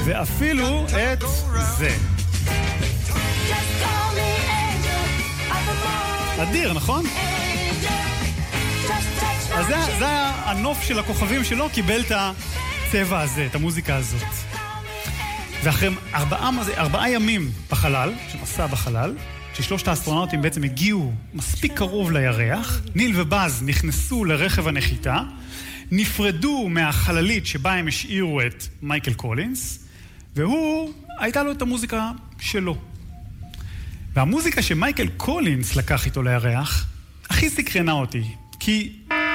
ואפילו את זה. אדיר, נכון? אז זה הנוף של הכוכבים שלו, קיבל את הצבע הזה, את המוזיקה הזאת. ואחרי 4 ימים בחלל, שמסע בחלל, ששלושת האסטרונאוטים בעצם הגיעו מספיק קרוב לירח, ניל ובאז נכנסו לרכב הנחיתה, נפרדו מהחללית שבה הם השאירו את מייקל קולינס, והוא, הייתה לו את המוזיקה שלו. והמוזיקה שמייקל קולינס לקח איתו לירח, הכי סקרנה אותי, כי...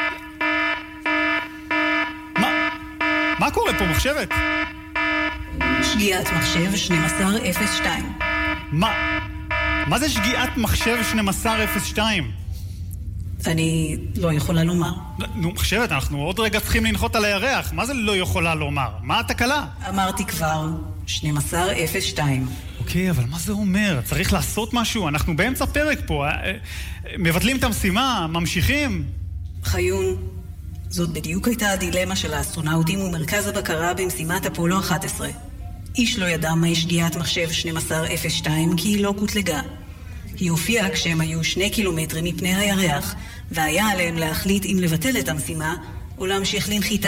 מה קורה פה, מחשבת? שגיאת מחשב 1202. מה זה שגיאת מחשב 1202? אני לא יכולה לומר. נו, מחשבת, אנחנו עוד רגע צריכים לנחות על הירח. מה זה לא יכולה לומר? מה התקלה? אמרתי כבר, 1202. אוקיי, אבל מה זה אומר? צריך לעשות משהו? אנחנו באמצע פרק פה. מבטלים את המשימה, ממשיכים. חיון, זאת בדיוק הייתה הדילמה של האסטרונאוטים ומרכז הבקרה במשימת אפולו 11. איש לא ידע מהי שגיאת מחשב 1202 כי היא לא קוטלגה. היא הופיעה כשהם היו 2 קילומטרים מפני הירח, והיה עליהם להחליט אם לבטל את המשימה או להמשיך לנחיתה.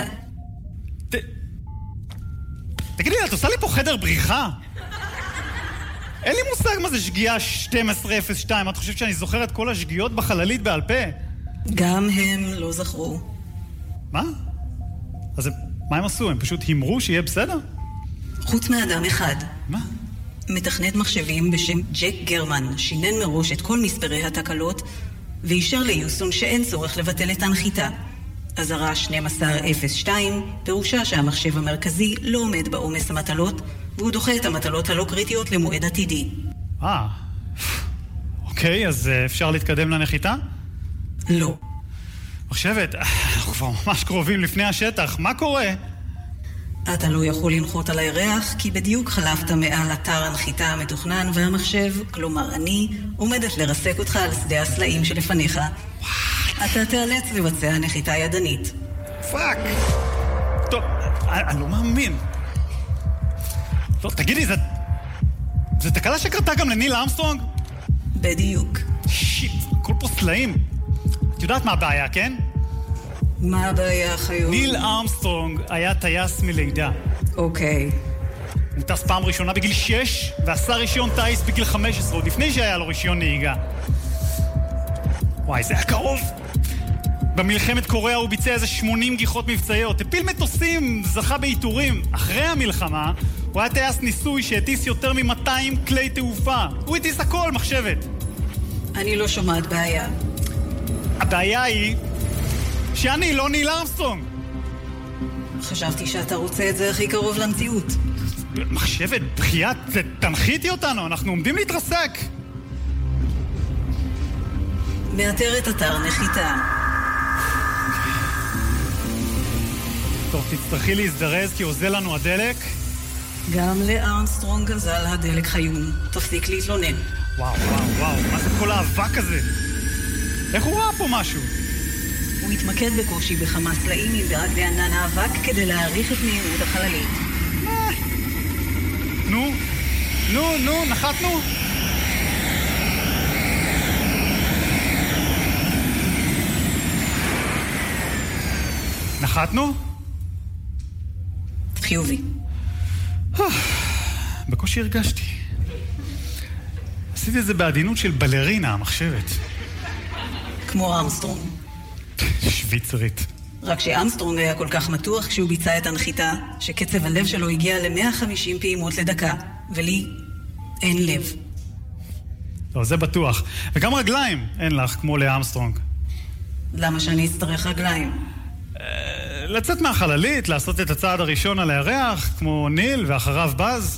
תגידי, את עושה לי פה חדר בריחה? אין לי מושג מה זה שגיאה 1202. את חושבת שאני זוכר את כל השגיאות בחללית בעל פה? גם הם לא זכרו. מה? אז מה הם עשו? הם פשוט הימרו שיהיה בסדר? חוץ מאדם אחד. מה? מתכנת מחשבים בשם ג'ק גרמן שינן מראש את כל מספרי התקלות ואישר ליוסון שאין צורך לבטל את הנחיתה. אזהרה 1202 פירושה שהמחשב המרכזי לא עומד בעומס המטלות והוא דוחה את המטלות הלא קריטיות למועד עתידי. אוקיי, אז אפשר להתקדם לנחיתה? לא. מחשבת, אנחנו כבר ממש קרובים לפני השטח, מה קורה? אתה לא יכול לנחות על הירח כי בדיוק חלפת מעל אתר הנחיתה המתוכנן והמחשב, כלומר אני, עומדת לרסק אותך על שדה הסלעים שלפניך. אתה תיאלץ לבצע נחיתה ידנית. פאק! טוב, אני לא מאמין. טוב, תגידי, זה תקלה שקרתה גם לניל אמסטרונג? בדיוק. שיט, כל פה סלעים. את יודעת מה הבעיה, כן? מה הבעיה, חיון? ניל אמסטרונג היה טייס מלידה. אוקיי. הוא טס פעם ראשונה בגיל 6, ועשה רישיון טייס בגיל 15, עוד לפני שהיה לו רישיון נהיגה. וואי, זה היה קרוב. במלחמת קוריאה הוא ביצע איזה 80 גיחות מבצעיות, הפיל מטוסים, זכה בעיטורים. אחרי המלחמה, הוא היה טייס ניסוי שהטיס יותר מ-200 כלי תעופה. הוא הטיס הכל, מחשבת. אני לא שומעת בעיה. הבעיה היא שאני לא ניל אמסטרונג. חשבתי שאתה רוצה את זה הכי קרוב למציאות. מחשבת, בחייאת, תנחיתי אותנו, אנחנו עומדים להתרסק. מאתרת אתר נחיתה. טוב, תצטרכי להזדרז כי עוזר לנו הדלק. גם לארמסטרונג גזל הדלק חיון. תפסיק להתלונן. וואו, מה זה כל האבק הזה? איך הוא ראה פה משהו? הוא התמקד בקושי בכמה סלעים מבעד לענן האבק כדי להעריך את מהירות החללית. נו, נחתנו? נחתנו? חיובי. בקושי הרגשתי. עשיתי את זה בעדינות של בלרינה, המחשבת. כמו אמסטרונג. שוויצרית. רק שאמסטרונג היה כל כך מתוח כשהוא ביצע את הנחיתה, שקצב הלב שלו הגיע ל-150 פעימות לדקה, ולי אין לב. לא, זה בטוח. וגם רגליים אין לך, כמו לאמסטרונג. למה שאני אצטרך רגליים? לצאת מהחללית, לעשות את הצעד הראשון על הירח, כמו ניל, ואחריו באז.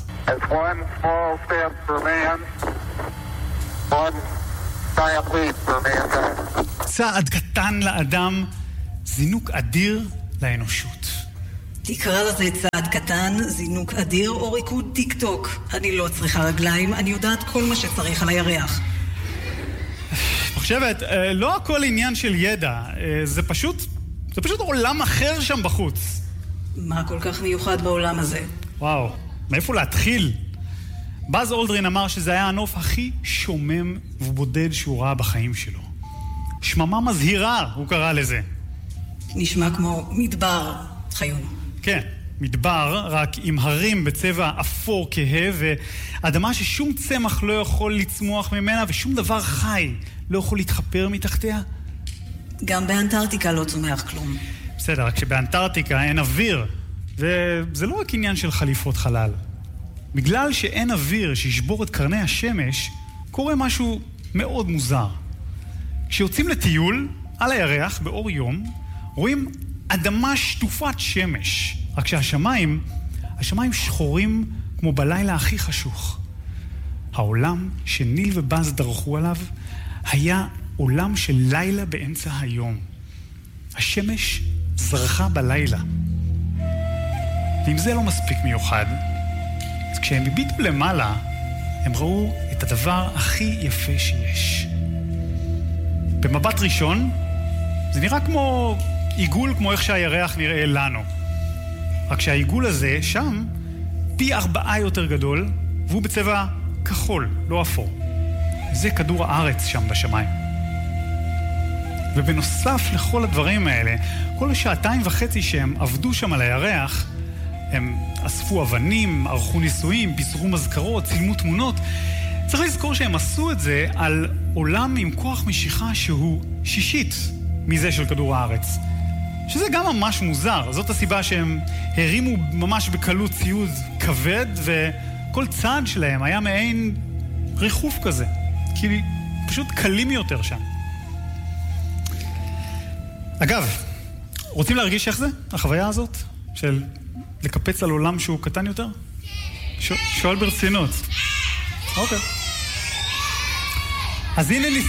צעד קטן לאדם, זינוק אדיר לאנושות. תקרא לזה צעד קטן, זינוק אדיר או ריקוד טיק טוק. אני לא צריכה רגליים, אני יודעת כל מה שצריך על הירח. מחשבת, לא הכל עניין של ידע, זה פשוט עולם אחר שם בחוץ. מה כל כך מיוחד בעולם הזה? וואו, מאיפה להתחיל? באז אולדרין אמר שזה היה הנוף הכי שומם ובודד שהוא ראה בחיים שלו. שממה מזהירה, הוא קרא לזה. נשמע כמו מדבר, חיון. כן, מדבר, רק עם הרים בצבע אפור כהה, ואדמה ששום צמח לא יכול לצמוח ממנה, ושום דבר חי לא יכול להתחפר מתחתיה. גם באנטארקטיקה לא צומח כלום. בסדר, רק שבאנטארקטיקה אין אוויר, וזה לא רק עניין של חליפות חלל. בגלל שאין אוויר שישבור את קרני השמש, קורה משהו מאוד מוזר. כשיוצאים לטיול על הירח באור יום, רואים אדמה שטופת שמש. רק שהשמיים שחורים כמו בלילה הכי חשוך. העולם שניל ובאז דרכו עליו היה עולם של לילה באמצע היום. השמש זרחה בלילה. ואם זה לא מספיק מיוחד, אז כשהם הביטו למעלה, הם ראו את הדבר הכי יפה שיש. במבט ראשון, זה נראה כמו עיגול, כמו איך שהירח נראה לנו. רק שהעיגול הזה שם פי 4 יותר גדול, והוא בצבע כחול, לא אפור. זה כדור הארץ שם בשמיים. ובנוסף לכל הדברים האלה, כל 2.5 שהם עבדו שם על הירח, הם אספו אבנים, ערכו ניסויים, פיזרו מזכרות, צילמו תמונות. צריך לזכור שהם עשו את זה על עולם עם כוח משיכה שהוא 1/6 מזה של כדור הארץ. שזה גם ממש מוזר. זאת הסיבה שהם הרימו ממש בקלות ציוד כבד, וכל צעד שלהם היה מעין ריחוף כזה. כי פשוט קלים יותר שם. אגב, רוצים להרגיש איך זה? החוויה הזאת? של לקפץ על עולם שהוא קטן יותר? שואל ברצינות. אוקיי. אז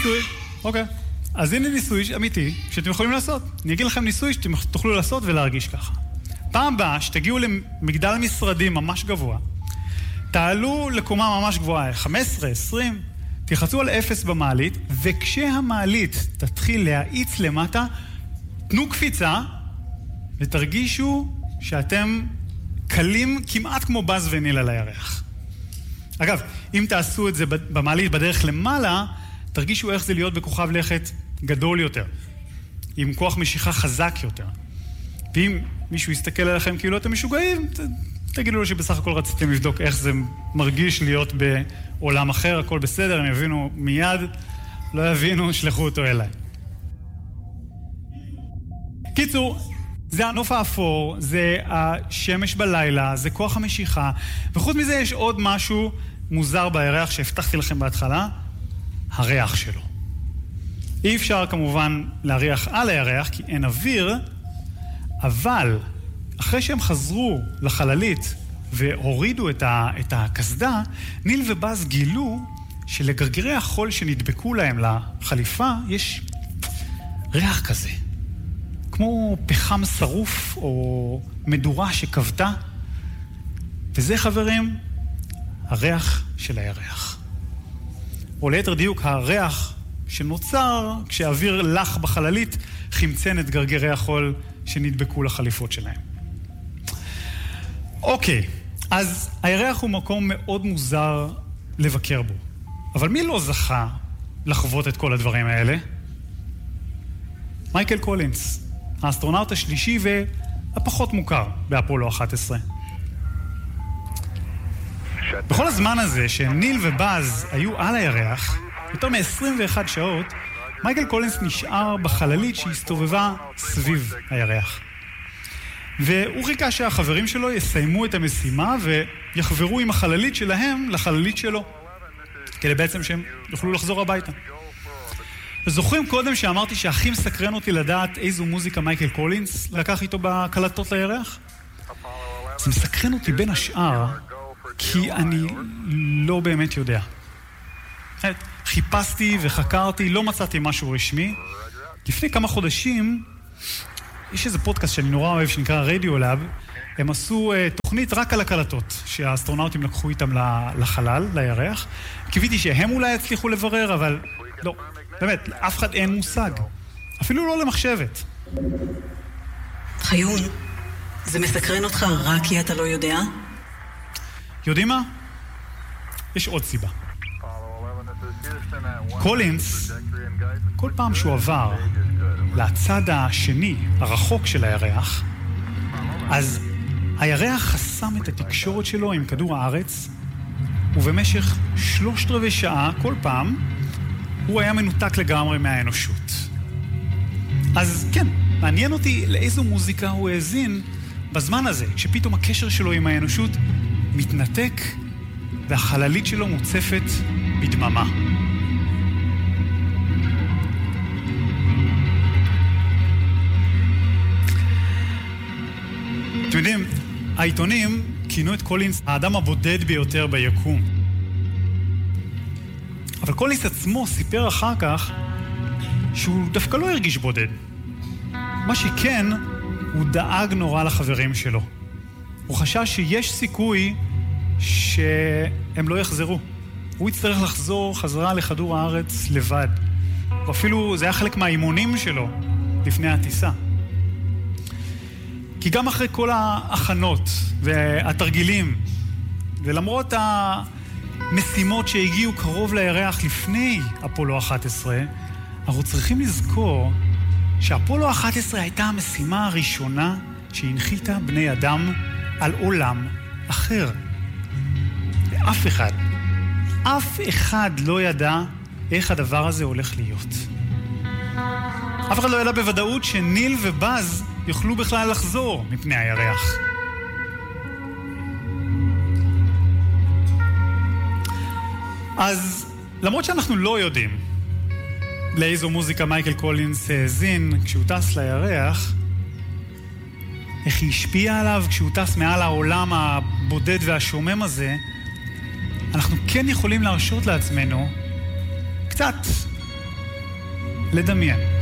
הנה ניסוי אמיתי שאתם יכולים לעשות. אני אגיד לכם ניסוי שאתם תוכלו לעשות ולהרגיש ככה. פעם הבאה שתגיעו למגדל משרדים ממש גבוה, תעלו לקומה ממש גבוהה, 15, 20, תלחצו על 0 במעלית, וכשהמעלית תתחיל להאיץ למטה, תנו קפיצה ותרגישו שאתם קלים כמעט כמו באז וניל על הירח. אגב, אם תעשו את זה במעלית בדרך למעלה, תרגישו איך זה להיות בכוכב לכת גדול יותר, עם כוח משיכה חזק יותר. ואם מישהו יסתכל עליכם כאילו אתם משוגעים, תגידו לו שבסך הכל רציתם לבדוק איך זה מרגיש להיות בעולם אחר, הכל בסדר, הם יבינו מיד, לא יבינו, שלחו אותו אליי. קיצור, זה הנוף האפור, זה השמש בלילה, זה כוח המשיכה, וחוץ מזה יש עוד משהו מוזר בירח שהבטחתי לכם בהתחלה, הריח שלו. אי אפשר כמובן להריח על הירח כי אין אוויר, אבל אחרי שהם חזרו לחללית והורידו את הכסדה, ניל ובאז גילו שלגרגרי החול שנדבקו להם לחליפה יש ריח כזה. כמו פחם שרוף או מדורה שכבתה. וזה, חברים, הריח של הירח. או ליתר דיוק, הריח שנוצר כשהאוויר לח בחללית חמצן את גרגרי החול שנדבקו לחליפות שלהם. אוקיי, אז הירח הוא מקום מאוד מוזר לבקר בו. אבל מי לא זכה לחוות את כל הדברים האלה? מייקל קולינס, האסטרונאוט השלישי והפחות מוכר באפולו 11. בכל הזמן הזה שניל ובאז היו על הירח, יותר מ-21 שעות, מייקל קולינס נשאר בחללית שהסתובבה סביב הירח. והוא חיכה שהחברים שלו יסיימו את המשימה ויחברו עם החללית שלהם לחללית שלו, כדי בעצם שהם יוכלו לחזור הביתה. זוכרים קודם שאמרתי שהכי מסקרן אותי לדעת איזו מוזיקה מייקל קולינס לקח איתו בקלטות לירח? זה מסקרן אותי בין השאר, כי אני לא באמת יודע. חיפשתי וחקרתי, לא מצאתי משהו רשמי. לפני כמה חודשים, יש איזה פודקאסט שאני נורא אוהב שנקרא רדיולאב, הם עשו תוכנית רק על הקלטות, שהאסטרונאוטים לקחו איתם לחלל, לירח. קיוויתי שהם אולי יצליחו לברר, אבל לא. באמת, אף אחד אין מושג. אפילו לא למחשבת. חיון, זה מסקרן אותך רק כי אתה לא יודע? יודעים מה? יש עוד סיבה. קולינס, כל פעם שהוא עבר לצד השני, הרחוק של הירח, אז הירח חסם את התקשורת שלו עם כדור הארץ, ובמשך 3/4 שעה, כל פעם, הוא היה מנותק לגמרי מהאנושות. אז כן, מעניין אותי לאיזו מוזיקה הוא האזין בזמן הזה, כשפתאום הקשר שלו עם האנושות מתנתק, והחללית שלו מוצפת בדממה. אתם יודעים, העיתונים כינו את קולינס האדם הבודד ביותר ביקום. אבל קולינס עצמו סיפר אחר כך שהוא דווקא לא הרגיש בודד. מה שכן, הוא דאג נורא לחברים שלו. הוא חשש שיש סיכוי שהם לא יחזרו. הוא יצטרך לחזור חזרה לכדור הארץ לבד. ואפילו זה היה חלק מהאימונים שלו לפני הטיסה. כי גם אחרי כל ההכנות והתרגילים, ולמרות המשימות שהגיעו קרוב לירח לפני אפולו 11, אנחנו צריכים לזכור שאפולו 11 הייתה המשימה הראשונה שהנחיתה בני אדם על עולם אחר. אף אחד לא ידע איך הדבר הזה הולך להיות. אף אחד לא ידע בוודאות שניל ובאז יוכלו בכלל לחזור מפני הירח. אז למרות שאנחנו לא יודעים לאיזו מוזיקה מייקל קולינס האזין כשהוא טס לירח, איך היא השפיעה עליו כשהוא טס מעל העולם הבודד והשומם הזה, אנחנו כן יכולים להרשות לעצמנו קצת לדמיין.